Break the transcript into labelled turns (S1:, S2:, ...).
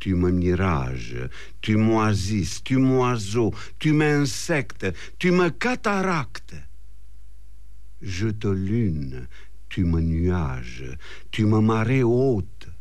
S1: tu me mirage, tu m'oasis, tu m'oiseau, tu m'insecte, tu me cataracte. Je te lune, tu me nuage, tu me marée haute,